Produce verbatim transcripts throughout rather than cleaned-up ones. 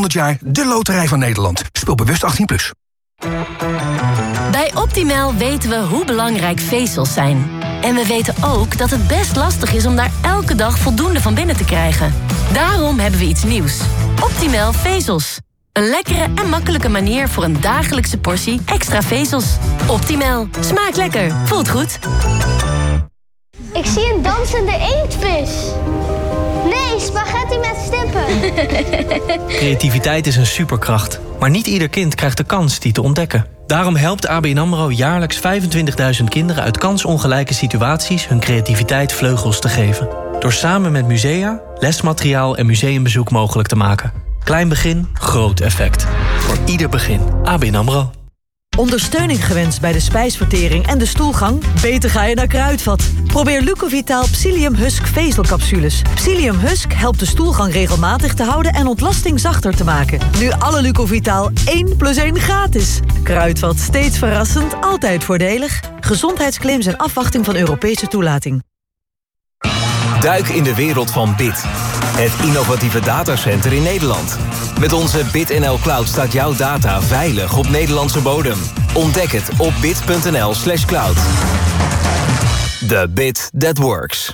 honderd jaar de loterij van Nederland. Speel bewust achttien plus. Bij Optimal weten we hoe belangrijk vezels zijn. En we weten ook dat het best lastig is om daar elke dag voldoende van binnen te krijgen. Daarom hebben we iets nieuws. Optimal vezels. Een lekkere en makkelijke manier voor een dagelijkse portie extra vezels. Optimal. Smaakt lekker. Voelt goed. Ik zie een dansende inktvis. Nee, spaghetti met stippen. Creativiteit is een superkracht. Maar niet ieder kind krijgt de kans die te ontdekken. Daarom helpt A B N AMRO jaarlijks vijfentwintigduizend kinderen uit kansongelijke situaties hun creativiteit vleugels te geven. Door samen met musea, lesmateriaal en museumbezoek mogelijk te maken. Klein begin, groot effect. Voor ieder begin. A B N AMRO. Ondersteuning gewenst bij de spijsvertering en de stoelgang? Beter ga je naar Kruidvat. Probeer Lucovitaal Psyllium Husk vezelcapsules. Psyllium Husk helpt de stoelgang regelmatig te houden en ontlasting zachter te maken. Nu alle Lucovitaal één plus één gratis. Kruidvat, steeds verrassend, altijd voordelig. Gezondheidsclaims en afwachting van Europese toelating. Duik in de wereld van Bit. Het innovatieve datacenter in Nederland. Met onze BitNL Cloud staat jouw data veilig op Nederlandse bodem. Ontdek het op bit.nl slash cloud. The bit that works.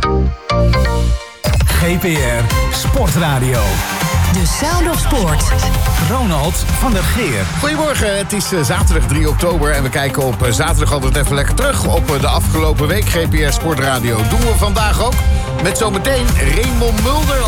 G P R Sportradio. The Sound of Sport. Ronald van der Geer. Goedemorgen, het is uh, zaterdag drie oktober en we kijken op uh, zaterdag altijd even lekker terug op uh, de afgelopen week. G P R Sportradio doen we vandaag ook met zometeen Raymond Mulder.